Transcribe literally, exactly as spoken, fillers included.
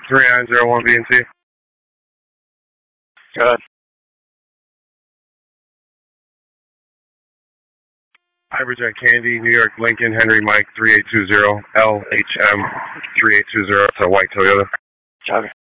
three nine zero one B and C. Go ahead. Hyperjet Candy, New York, Lincoln, Henry, Mike, three eight two zero, L H M three eight two zero. It's a white Toyota. Copy.